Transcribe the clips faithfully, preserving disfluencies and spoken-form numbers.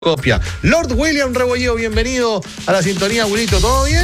Copia. Lord William Rebolledo, bienvenido a la sintonía, abuelito. ¿Todo bien?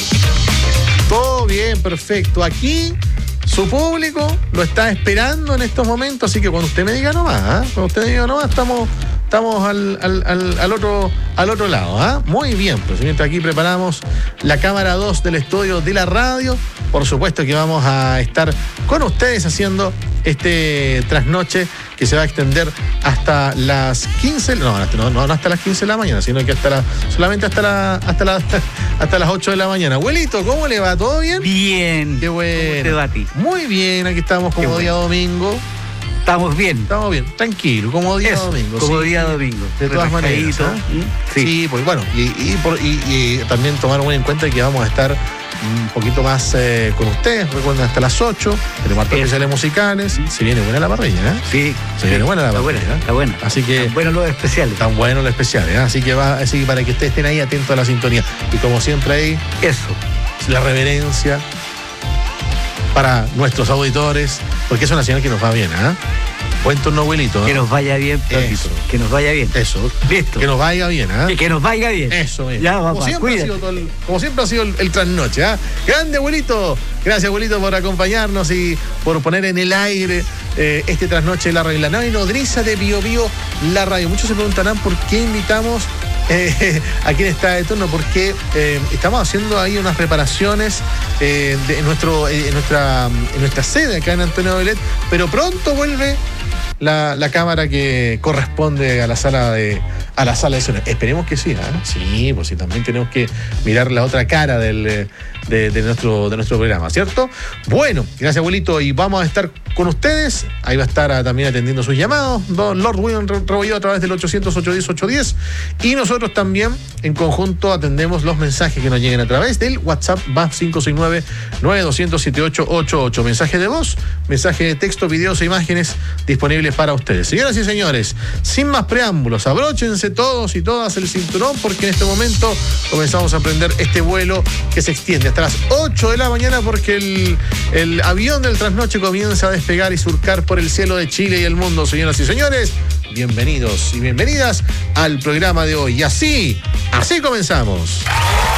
Todo bien, perfecto. Aquí su público lo está esperando en estos momentos, así que cuando usted me diga nomás, ¿eh? Cuando usted me diga nomás, estamos, estamos al, al, al, al, otro, al otro lado. ¿eh? Muy bien, pues mientras aquí preparamos la cámara dos del estudio de la radio, por supuesto que vamos a estar con ustedes haciendo este trasnoche que se va a extender hasta las quince, no, no, no hasta las quince de la mañana, sino que hasta la, solamente hasta la, hasta la, hasta las ocho de la mañana. Abuelito, ¿cómo le va? ¿Todo bien? Bien. Qué bueno. ¿Cómo te va a ti? Muy bien, aquí estamos como Qué día bueno. domingo. Estamos bien. Estamos bien, tranquilo, como día Eso, domingo. como sí, día domingo. De todas maneras. ¿eh? Sí. Sí, pues bueno, y, y, por, y, y también tomar muy en cuenta que vamos a estar un poquito más eh, con ustedes. Recuerden, hasta las ocho, tenemos hartos especiales musicales. Se viene buena la parrilla, ¿eh? Sí. Se viene buena la Está parrilla. buena, ¿eh? está buena. Así que Están buenos los especiales. Tan buenos los especiales, ¿eh? Así que va, así que para que ustedes estén ahí atentos a la sintonía. Y como siempre ahí, Eso. la reverencia para nuestros auditores, porque es una señal que nos va bien, ¿eh? Buen turno, abuelito. ¿eh? Que nos vaya bien, Platito. Eso. Que nos vaya bien. Eso. Listo. Que nos vaya bien, ¿eh? Que, que nos vaya bien. Eso mismo. Ya, como, papá, siempre ha cuídate. sido todo el, como siempre ha sido el, el trasnoche, ¿ah? Grande, abuelito. Gracias, abuelito, por acompañarnos y por poner en el aire eh, este trasnoche de la radio. La nave nodriza de Bio Bio, la radio. Muchos se preguntarán por qué invitamos eh, a quien está de turno, porque eh, estamos haciendo ahí unas reparaciones eh, de, en, nuestro, eh, en, nuestra, en nuestra sede acá en Antonio Belet, pero pronto vuelve La, la cámara que corresponde a la sala de a la sala de sonido. Esperemos que sí, ¿eh? Sí, pues sí, también tenemos que mirar la otra cara del, de, de, nuestro, de nuestro programa, ¿cierto? Bueno, gracias, abuelito, y vamos a estar con ustedes. Ahí va a estar a, también atendiendo sus llamados, don Lord William Rebolledo, a través del ochocientos, ochocientos diez, ochocientos diez, y nosotros también en conjunto atendemos los mensajes que nos lleguen a través del WhatsApp más cinco seis nueve, nueve dos cero cero, siete ocho ocho ocho. Mensaje de voz, mensaje de texto, videos e imágenes disponibles para ustedes. Señoras y señores, sin más preámbulos, abróchense todos y todas el cinturón, porque en este momento comenzamos a emprender este vuelo que se extiende hasta las ocho de la mañana, porque el, el avión del trasnoche comienza a despegar y surcar por el cielo de Chile y el mundo. Señoras y señores, bienvenidos y bienvenidas al programa de hoy. Y así, así comenzamos.